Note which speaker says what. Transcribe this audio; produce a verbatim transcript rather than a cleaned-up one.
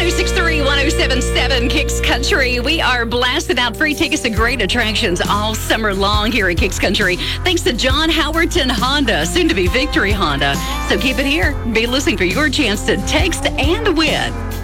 Speaker 1: oh six three, one oh seven seven Kicks Country. We are blasting out free tickets to great attractions all summer long here at Kicks Country. Thanks to John Howerton Honda, soon to be Victory Honda. So keep it here. Be listening for your chance to text and win.